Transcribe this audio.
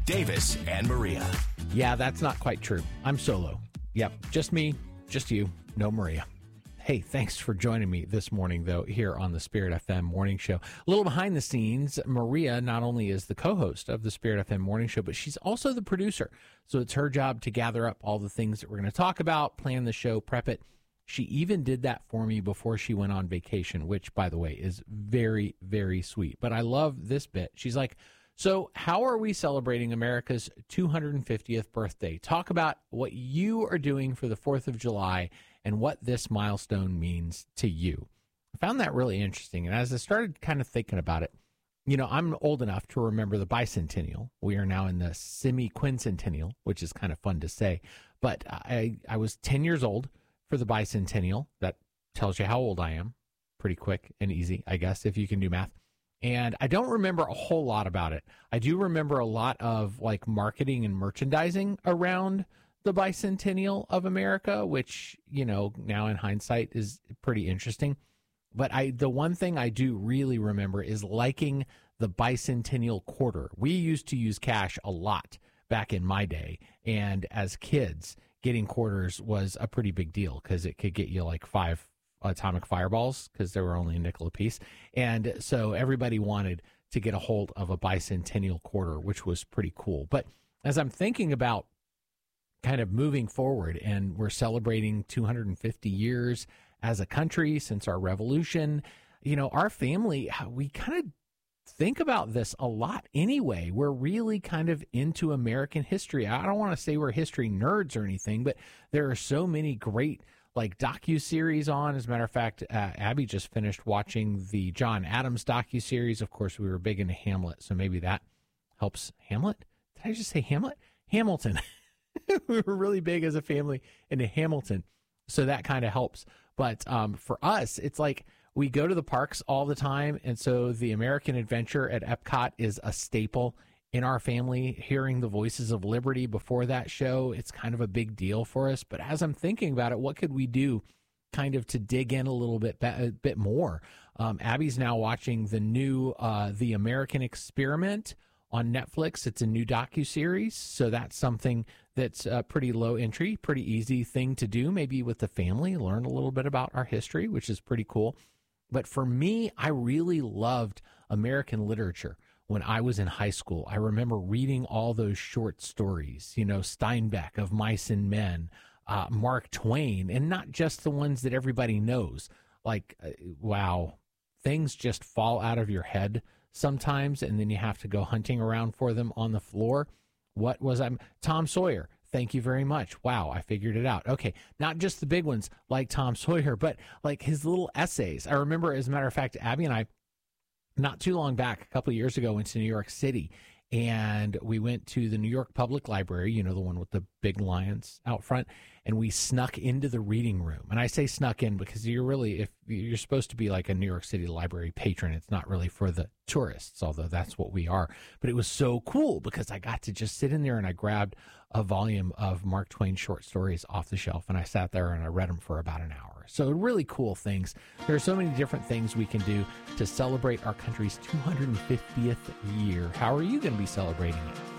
Davis and Maria. Yeah, that's not quite true. I'm solo. Yep, just me, just you, no Maria. Hey, thanks for joining me this morning, though, here on the Spirit FM Morning Show. A little behind the scenes, Maria not only is the co-host of the Spirit FM Morning Show, but she's also the producer. So it's her job to gather up all the things that we're going to talk about, plan the show, prep it. She even did that for me before she went on vacation, which, by the way, is very, very sweet. But I love this bit. She's like, so how are we celebrating America's 250th birthday? Talk about what you are doing for the 4th of July and what this milestone means to you. I found that really interesting. And as I started kind of thinking about it, you know, I'm old enough to remember the bicentennial. We are now in the semi-quincentennial, which is kind of fun to say. But I was 10 years old for the bicentennial. That tells you how old I am. Pretty quick and easy, I guess, if you can do math. And I don't remember a whole lot about it. I do remember a lot of like marketing and merchandising around the bicentennial of America, which, you know, now in hindsight is pretty interesting. But the one thing I do really remember is liking the bicentennial quarter. We used to use cash a lot back in my day. And as kids, getting quarters was a pretty big deal because it could get you like 5 atomic fireballs because they were only a nickel a piece. And so everybody wanted to get a hold of a bicentennial quarter, which was pretty cool. But as I'm thinking about kind of moving forward, and we're celebrating 250 years as a country since our revolution, you know, our family, we kind of think about this a lot anyway. We're really kind of into American history. I don't want to say we're history nerds or anything, but there are so many great like docu-series on. As a matter of fact, Abby just finished watching the John Adams docu-series. Of course, we were big into Hamlet, so maybe that helps. Hamlet? Did I just say Hamlet? Hamilton. We were really big as a family into Hamilton, so that kind of helps. But for us, it's like we go to the parks all the time, and so the American Adventure at Epcot is a staple in our family. Hearing the Voices of Liberty before that show, it's kind of a big deal for us. But as I'm thinking about it, what could we do kind of to dig in a little bit more? Abby's now watching the new The American Experiment on Netflix. It's a new docuseries, so that's something that's pretty low entry, pretty easy thing to do, maybe with the family, learn a little bit about our history, which is pretty cool. But for me, I really loved American literature. When I was in high school, I remember reading all those short stories, you know, Steinbeck of Mice and Men, Mark Twain, and not just the ones that everybody knows. Like, wow, things just fall out of your head sometimes, and then you have to go hunting around for them on the floor. What was I? Tom Sawyer. Thank you very much. Wow, I figured it out. Okay, not just the big ones like Tom Sawyer, but like his little essays. I remember, as a matter of fact, Abby and I, not too long back, a couple of years ago, went to New York City, and we went to the New York Public Library, you know, the one with the big lions out front, and we snuck into the reading room. And I say snuck in because if you're supposed to be like a New York City library patron, it's not really for the tourists, although that's what we are. But it was so cool because I got to just sit in there and I grabbed a volume of Mark Twain short stories off the shelf, and I sat there and I read them for about an hour. So really cool things. There are so many different things we can do to celebrate our country's 250th year. How are you going to be celebrating it?